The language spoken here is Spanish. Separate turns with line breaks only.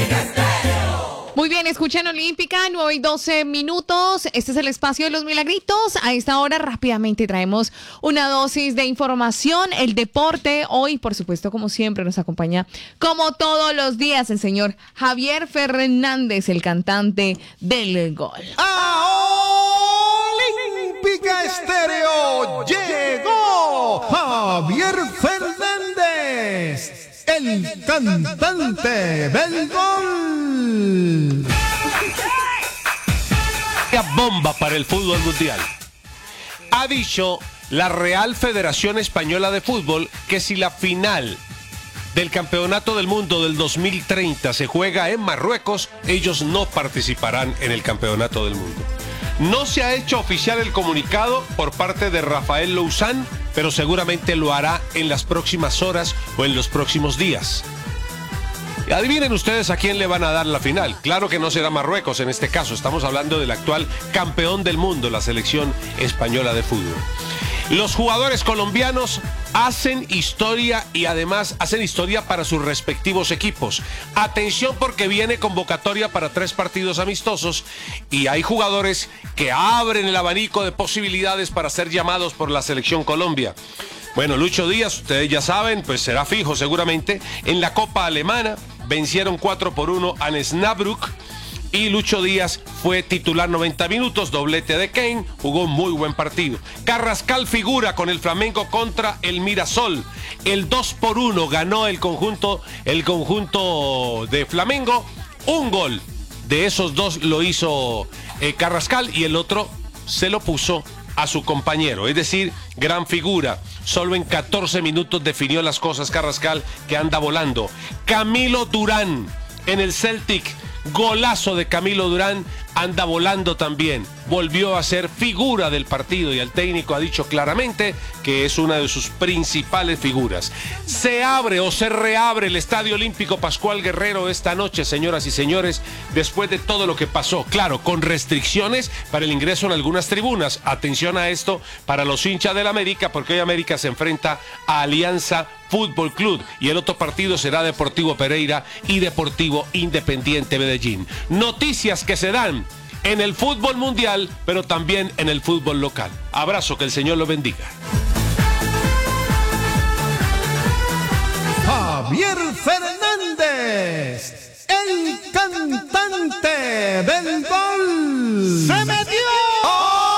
Muy bien, escuchan Olímpica, 9:12. Este es el espacio de los milagritos. A esta hora rápidamente traemos una dosis de información, el deporte. Hoy, por supuesto, como siempre, nos acompaña, como todos los días, el señor Javier Fernández, el cantante del gol.
Olímpica Estéreo llegó Javier Fernández, el cantante del gol.
Bomba para el fútbol mundial. Ha dicho la Real Federación Española de Fútbol que si la final del Campeonato del Mundo del 2030 se juega en Marruecos, ellos no participarán en el Campeonato del Mundo. No se ha hecho oficial el comunicado por parte de Rafael Louzán, pero seguramente lo hará en las próximas horas o en los próximos días. Y adivinen ustedes a quién le van a dar la final. Claro que no será Marruecos en este caso. Estamos hablando del actual campeón del mundo, la selección española de fútbol. Los jugadores colombianos hacen historia y además hacen historia para sus respectivos equipos. Atención porque viene convocatoria para 3 partidos amistosos y hay jugadores que abren el abanico de posibilidades para ser llamados por la selección Colombia. Bueno, Lucho Díaz, ustedes ya saben, pues será fijo seguramente. En la Copa Alemana vencieron 4-1 a Osnabrück y Lucho Díaz fue titular 90 minutos, doblete de Kane, jugó muy buen partido. Carrascal figura con el Flamengo contra el Mirasol. El 2-1 ganó el conjunto de Flamengo. Un gol de esos 2 lo hizo Carrascal y el otro se lo puso a su compañero, es decir, gran figura. Solo en 14 minutos definió las cosas Carrascal, que anda volando. Camilo Durán en el Celtic, golazo de Camilo Durán, anda volando también. Volvió a ser figura del partido y el técnico ha dicho claramente que es una de sus principales figuras. Se abre o se reabre el Estadio Olímpico Pascual Guerrero esta noche, señoras y señores, después de todo lo que pasó. Claro, con restricciones para el ingreso en algunas tribunas. Atención a esto para los hinchas del América, porque hoy América se enfrenta a Alianza Fútbol Club y el otro partido será Deportivo Pereira y Deportivo Independiente Medellín. Noticias que se dan en el fútbol mundial, pero también en el fútbol local. Abrazo, que el Señor lo bendiga.
Javier Fernández, el cantante del gol.